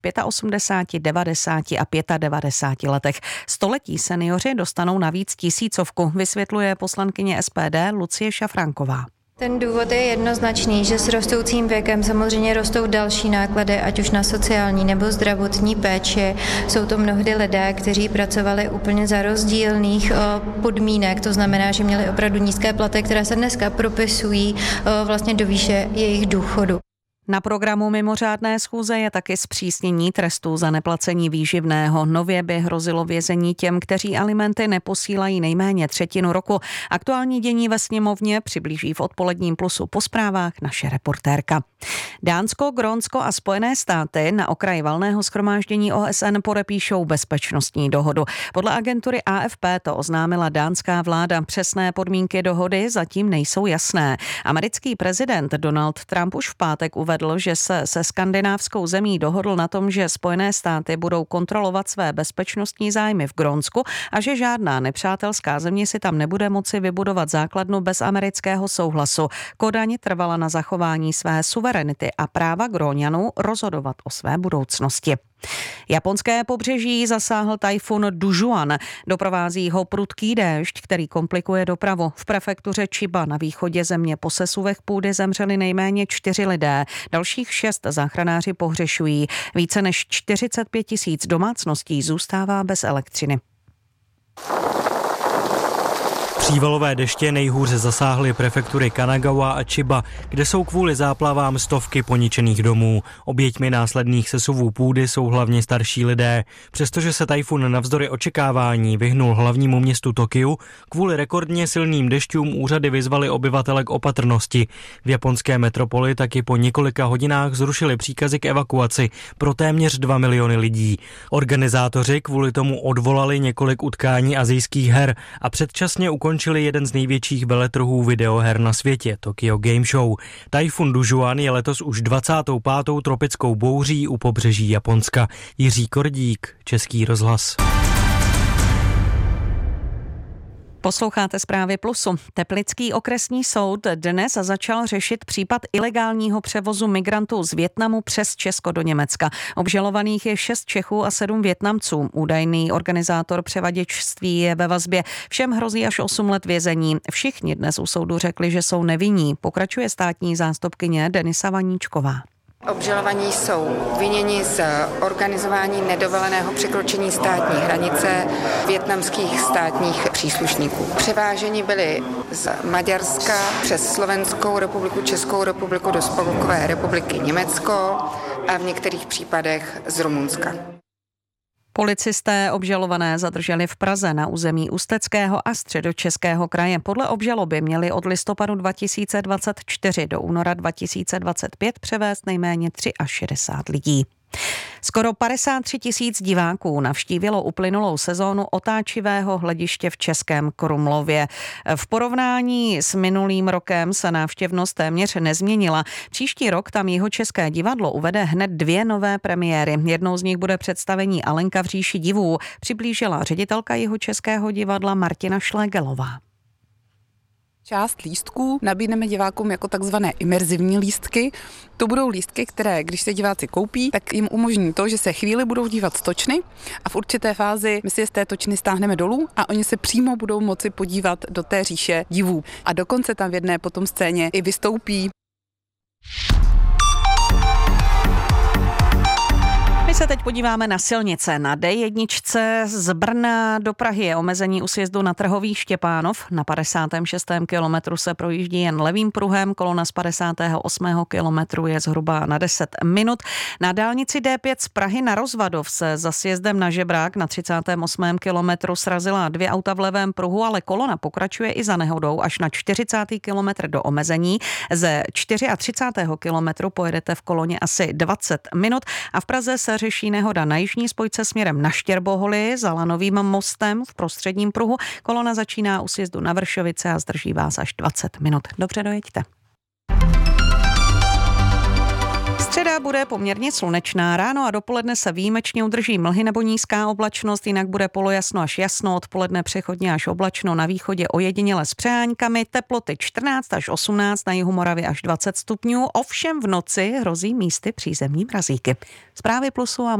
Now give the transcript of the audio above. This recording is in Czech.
85, 90 a 95 letech. Století seniori dostanou navíc 1000, vysvětluje poslankyně SPD Lucie Šafránková. Ten důvod je jednoznačný, že s rostoucím věkem samozřejmě rostou další náklady, ať už na sociální nebo zdravotní péči. Jsou to mnohdy lidé, kteří pracovali úplně za rozdílných podmínek, to znamená, že měli opravdu nízké platy, které se dneska propisují vlastně do výše jejich důchodu. Na programu mimořádné schůze je taky zpřísnění trestů za neplacení výživného. Nově by hrozilo vězení těm, kteří alimenty neposílají nejméně třetinu roku. Aktuální dění ve sněmovně přiblíží v odpoledním Plusu po zprávách naše reportérka. Dánsko, Grónsko a Spojené státy na okraji valného shromáždění OSN podepíšou bezpečnostní dohodu. Podle agentury AFP to oznámila dánská vláda. Přesné podmínky dohody zatím nejsou jasné. Americký prezident Donald Trump už v pátek uvedl, že se skandinávskou zemí dohodl na tom, že Spojené státy budou kontrolovat své bezpečnostní zájmy v Grónsku a že žádná nepřátelská země si tam nebude moci vybudovat základnu bez amerického souhlasu. Kodaň trvala na zachování své suverenity a práva Gróňanů rozhodovat o své budoucnosti. Japonské pobřeží zasáhl tajfun Dujuan. Doprovází ho prudký déšť, který komplikuje dopravu. V prefektuře Chiba na východě země po sesuvech půdy zemřeli nejméně 4 lidé. Dalších 6 záchranáři pohřešují. Více než 45 000 domácností zůstává bez elektřiny. Přívalové deště nejhůře zasáhly prefektury Kanagawa a Chiba, kde jsou kvůli záplavám stovky poničených domů. Oběťmi následných sesuvů půdy jsou hlavně starší lidé. Přestože se tajfun navzdory očekávání vyhnul hlavnímu městu Tokiu, kvůli rekordně silným dešťům úřady vyzvaly obyvatele k opatrnosti. V japonské metropoli taky po několika hodinách zrušili příkazy k evakuaci pro téměř 2 miliony lidí. Organizátoři kvůli tomu odvolali několik utkání asijských her a předčasně ukončili jeden z největších veletrhů videoher na světě, Tokyo Game Show. Tajfun Dujuan je letos už 25. tropickou bouří u pobřeží Japonska. Jiří Kordík, Český rozhlas. Posloucháte zprávy Plusu. Teplický okresní soud dnes začal řešit případ ilegálního převozu migrantů z Vietnamu přes Česko do Německa. Obžalovaných je 6 Čechů a 7 Vietnamců. Údajný organizátor převaděčství je ve vazbě. Všem hrozí až 8 let vězení. Všichni dnes u soudu řekli, že jsou nevinní. Pokračuje státní zástupkyně Denisa Vaníčková. Obžalovaní jsou viněni z organizování nedovoleného překročení státní hranice vietnamských státních příslušníků. Převáženi byli z Maďarska přes Slovenskou republiku, Českou republiku do Spolkové republiky Německo a v některých případech z Rumunska. Policisté obžalované zadrželi v Praze na území Ústeckého a Středočeského kraje. Podle obžaloby měli od listopadu 2024 do února 2025 převést nejméně 63 lidí. Skoro 53 000 diváků navštívilo uplynulou sezónu otáčivého hlediště v Českém Krumlově. V porovnání s minulým rokem se návštěvnost téměř nezměnila. Příští rok tam Jihočeské divadlo uvede hned 2 nové premiéry. Jednou z nich bude představení Alenka v říši divů, přiblížila ředitelka Jihočeského divadla Martina Šlégelová. Část lístků nabídneme divákům jako takzvané imerzivní lístky. To budou lístky, které, když se diváci koupí, tak jim umožní to, že se chvíli budou dívat z točny a v určité fázi my si je z té točny stáhneme dolů a oni se přímo budou moci podívat do té říše divů. A dokonce tam v jedné potom scéně i vystoupí. My se teď podíváme na silnice. Na D1 z Brna do Prahy je omezení u sjezdu na Trhový Štěpánov. Na 56. kilometru se projíždí jen levým pruhem, kolona z 58. kilometru je zhruba na 10 minut. Na dálnici D5 z Prahy na Rozvadov se za sjezdem na Žebrák na 38. kilometru srazila 2 auta v levém pruhu, ale kolona pokračuje i za nehodou až na 40. kilometr do omezení. Ze 34. kilometru pojedete v koloně asi 20 minut a v Praze se řeší nehoda na jižní spojce směrem na Štěrboholy za Lanovým mostem v prostředním pruhu. Kolona začíná u sjezdu na Vršovice a zdrží vás až 20 minut. Dobře, dojeďte. Středa bude poměrně slunečná. Ráno a dopoledne se výjimečně udrží mlhy nebo nízká oblačnost, jinak bude polojasno až jasno, odpoledne přechodně až oblačno, na východě ojediněle s přeháňkami, teploty 14 až 18, na jihu Moravy až 20 stupňů, ovšem v noci hrozí místy přízemní mrazíky. Zprávy Plusu a